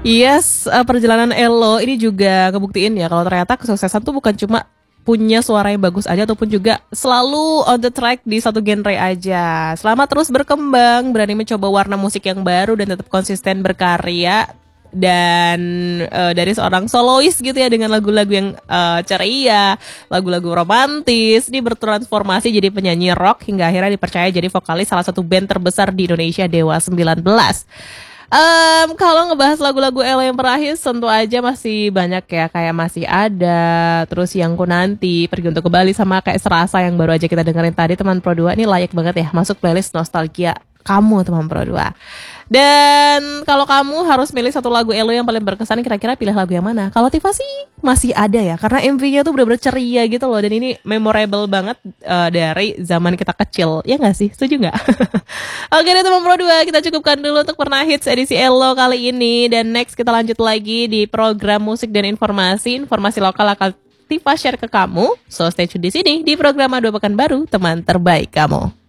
Yes, perjalanan Elo ini juga ngebuktiin ya kalau ternyata kesuksesan tuh bukan cuma punya suara yang bagus aja ataupun juga selalu on the track di satu genre aja. Selama terus berkembang, berani mencoba warna musik yang baru dan tetap konsisten berkarya dan dari seorang solois gitu ya dengan lagu-lagu yang ceria, lagu-lagu romantis, dia bertransformasi jadi penyanyi rock hingga akhirnya dipercaya jadi vokalis salah satu band terbesar di Indonesia Dewa 19. Kalau ngebahas lagu-lagu Ella yang terakhir tentu aja masih banyak ya, kayak masih ada, terus yang ku nanti, pergi untuk kembali, sama kayak serasa yang baru aja kita dengerin tadi teman Pro 2 ini layak banget ya masuk playlist nostalgia kamu teman Pro 2. Dan kalau kamu harus milih satu lagu Elo yang paling berkesan, kira-kira pilih lagu yang mana? Kalau Tifa sih masih ada ya, karena MV-nya tuh bener-bener ceria gitu loh, dan ini memorable banget dari zaman kita kecil, ya nggak sih? Setuju nggak? Oke deh teman Pro 2, kita cukupkan dulu untuk Pernah Hits edisi Elo kali ini, dan next kita lanjut lagi di program musik dan informasi lokal akan Tifa share ke kamu. So stay tune di sini di program Dua Pekan Baru, teman terbaik kamu.